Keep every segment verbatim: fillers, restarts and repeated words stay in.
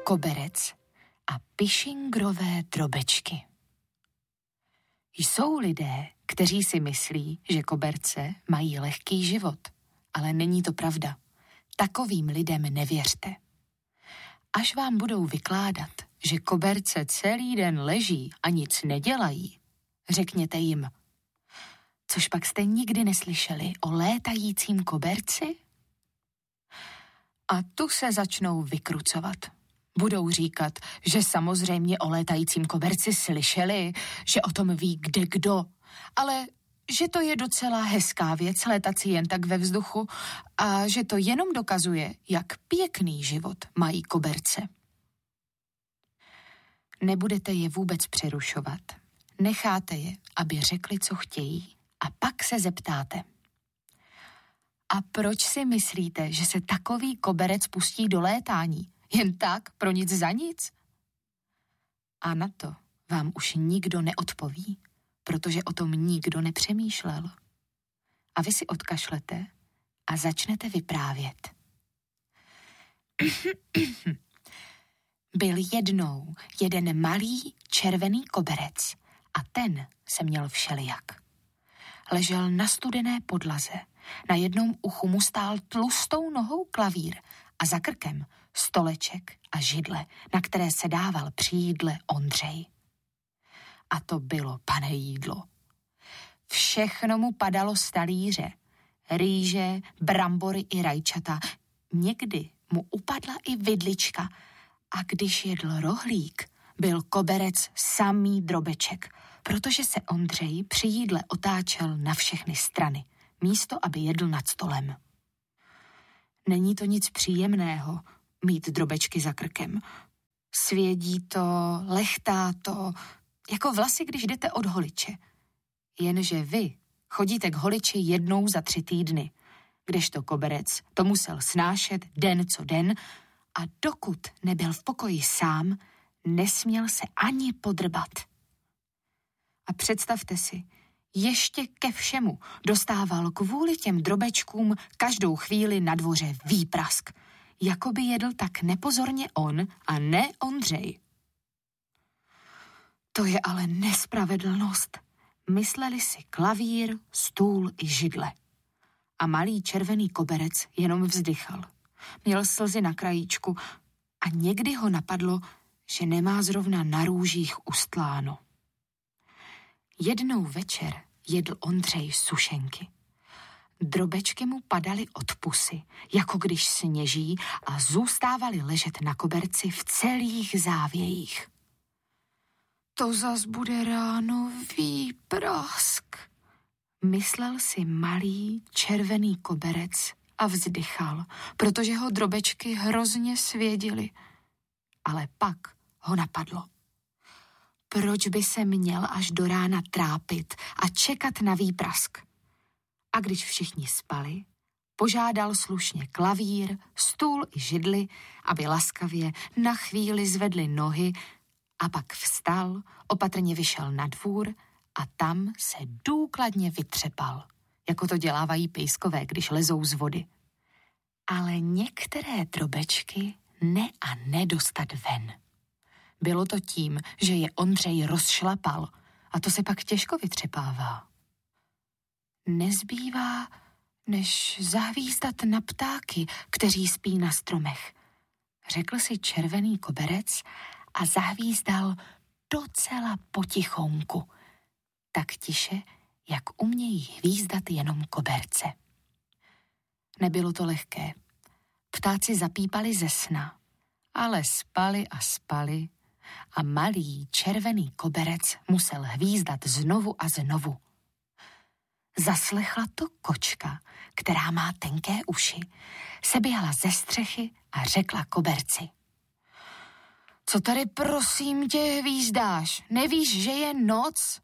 koberec a pišingrové drobečky. Jsou lidé, kteří si myslí, že koberce mají lehký život, ale není to pravda. Takovým lidem nevěřte. Až vám budou vykládat, že koberce celý den leží a nic nedělají, řekněte jim: což pak jste nikdy neslyšeli o létajícím koberci? A tu se začnou vykrucovat. Budou říkat, že samozřejmě o létajícím koberci slyšeli, že o tom ví kdekdo, ale že to je docela hezká věc létat si jen tak ve vzduchu a že to jenom dokazuje, jak pěkný život mají koberce. Nebudete je vůbec přerušovat. Necháte je, aby řekli, co chtějí, a pak se zeptáte: a proč si myslíte, že se takový koberec pustí do létání? Jen tak, pro nic za nic? A na to vám už nikdo neodpoví, protože o tom nikdo nepřemýšlel. A vy si odkašlete a začnete vyprávět. Byl jednou jeden malý červený koberec a ten se měl všelijak. Ležel na studené podlaze, na jednom uchu mu stál tlustou nohou klavír a za krkem stoleček a židle, na které se dával při jídle Ondřej. A to bylo, pane, jídlo. Všechno mu padalo z talíře. Rýže, brambory i rajčata. Někdy mu upadla i vidlička. A když jedl rohlík, byl koberec samý drobeček, protože se Ondřej při jídle otáčel na všechny strany, místo aby jedl nad stolem. Není to nic příjemného mít drobečky za krkem. Svědí to, lechtá to, jako vlasy, když jdete od holiče. Jenže vy chodíte k holiči jednou za tři týdny, kdežto koberec to musel snášet den co den a dokud nebyl v pokoji sám, nesměl se ani podrbat. A představte si, ještě ke všemu dostával kvůli těm drobečkům každou chvíli na dvoře výprask, jako by jedl tak nepozorně on a ne Ondřej. To je ale nespravedlnost, mysleli si klavír, stůl i židle. A malý červený koberec jenom vzdychal. Měl slzy na krajíčku a někdy ho napadlo, že nemá zrovna na růžích ustláno. Jednou večer jedl Ondřej sušenky. Drobečky mu padaly od pusy, jako když sněží, a zůstávaly ležet na koberci v celých závějích. To zas bude ráno výprask, myslel si malý červený koberec a vzdychal, protože ho drobečky hrozně svědily. Ale pak ho napadlo. Proč by se měl až do rána trápit a čekat na výprask? A když všichni spali, požádal slušně klavír, stůl i židli, aby laskavě na chvíli zvedli nohy, a pak vstal, opatrně vyšel na dvůr a tam se důkladně vytřepal, jako to dělávají pejskové, když lezou z vody. Ale některé drobečky ne a nedostat ven. Bylo to tím, že je Ondřej rozšlapal, a to se pak těžko vytřepává. Nezbývá, než zahvízdat na ptáky, kteří spí na stromech, řekl si červený koberec a zahvízdal docela potichonku, tak tiše, jak umějí hvízdat jenom koberce. Nebylo to lehké. Ptáci zapípali ze sna, ale spali a spali a malý červený koberec musel hvízdat znovu a znovu. Zaslechla to kočka, která má tenké uši, seběhla ze střechy a řekla koberci: Co tady prosím tě hvízdáš? Nevíš, že je noc?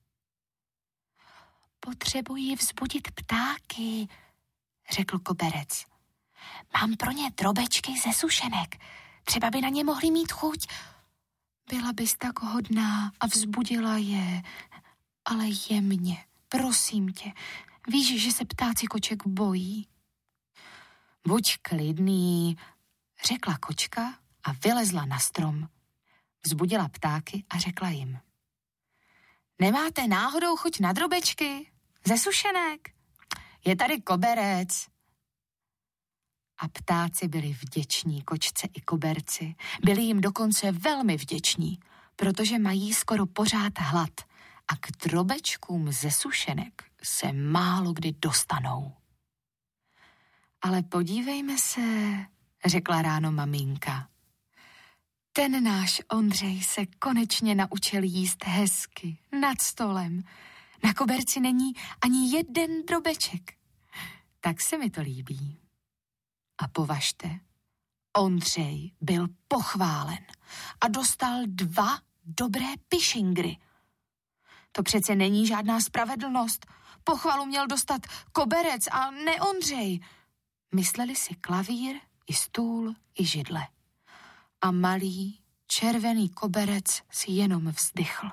Potřebuji vzbudit ptáky, řekl koberec. Mám pro ně drobečky ze sušenek, třeba by na ně mohli mít chuť. Byla bys tak hodná a vzbudila je, ale jemně, prosím tě, víš, že se ptáci koček bojí. Buď klidný, řekla kočka a vylezla na strom. Vzbudila ptáky a řekla jim: Nemáte náhodou chuť na drobečky? Ze sušenek? Je tady koberec. A ptáci byli vděční kočce i koberci. Byli jim dokonce velmi vděční, protože mají skoro pořád hlad a k drobečkům ze sušenek se málo kdy dostanou. Ale podívejme se, řekla ráno maminka. Ten náš Ondřej se konečně naučil jíst hezky, nad stolem. Na koberci není ani jeden drobeček. Tak se mi to líbí. A považte, Ondřej byl pochválen a dostal dva dobré pišingry. To přece není žádná spravedlnost. Pochvalu měl dostat koberec a ne Ondřej. Mysleli si klavír, i stůl, i židle. A malý, červený koberec si jenom vzdychl.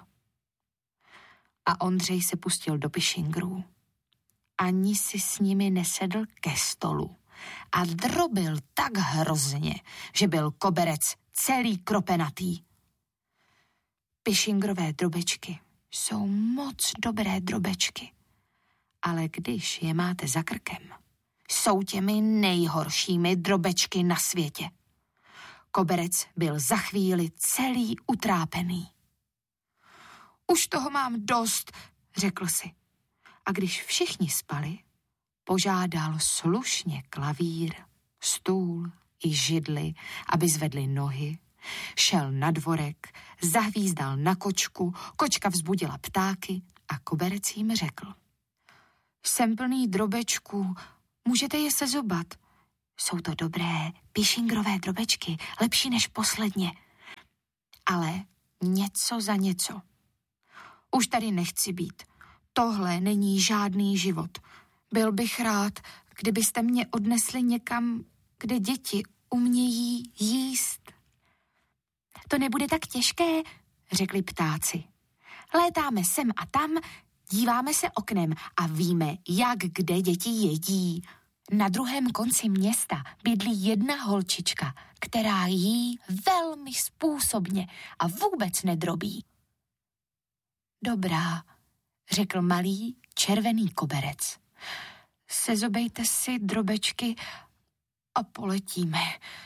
A Ondřej se pustil do pišingrů. Ani si s nimi nesedl ke stolu. A drobil tak hrozně, že byl koberec celý kropenatý. Pišingrové drobečky jsou moc dobré drobečky, ale když je máte za krkem, jsou těmi nejhoršími drobečky na světě. Koberec byl za chvíli celý utrápený. Už toho mám dost, řekl si. A když všichni spali, požádal slušně klavír, stůl i židli, aby zvedli nohy, šel na dvorek, zahvízdal na kočku, kočka vzbudila ptáky a koberec jim řekl: Jsem plný drobečků, můžete je sezobat. Jsou to dobré pišingrové drobečky, lepší než posledně. Ale něco za něco. Už tady nechci být. Tohle není žádný život. Byl bych rád, kdybyste mě odnesli někam, kde děti umějí jíst. To nebude tak těžké, řekli ptáci. Létáme sem a tam, díváme se oknem a víme, jak kde děti jedí. Na druhém konci města bydlí jedna holčička, která jí velmi způsobně a vůbec nedrobí. Dobrá, řekl malý červený koberec. Sezobejte si drobečky a poletíme.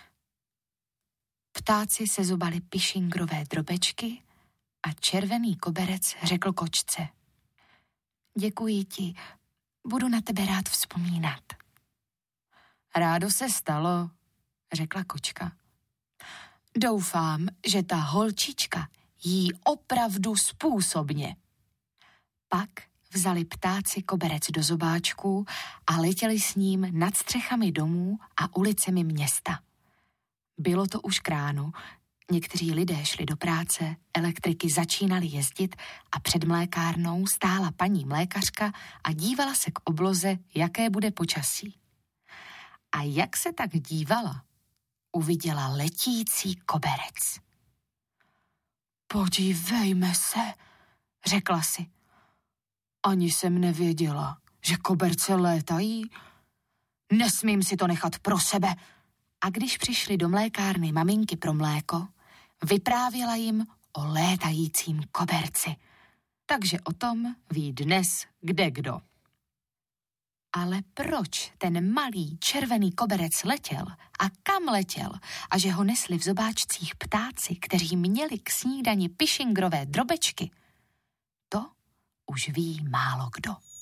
Ptáci sezobali pišingrové drobečky a červený koberec řekl kočce: Děkuji ti, budu na tebe rád vzpomínat. Rádo se stalo, řekla kočka. Doufám, že ta holčička jí opravdu způsobně. Pak vzali ptáci koberec do zobáčků a letěli s ním nad střechami domů a ulicemi města. Bylo to už k ránu, někteří lidé šli do práce, elektriky začínaly jezdit a před mlékárnou stála paní mlékařka a dívala se k obloze, jaké bude počasí. A jak se tak dívala, uviděla letící koberec. Podívejme se, řekla si. Ani jsem nevěděla, že koberce létají. Nesmím si to nechat pro sebe. A když přišli do mlékárny maminky pro mléko, vyprávěla jim o létajícím koberci. Takže o tom ví dnes kdekdo. Ale proč ten malý červený koberec letěl a kam letěl a že ho nesli v zobáčcích ptáci, kteří měli k snídani pišingrové drobečky, to už ví málo kdo.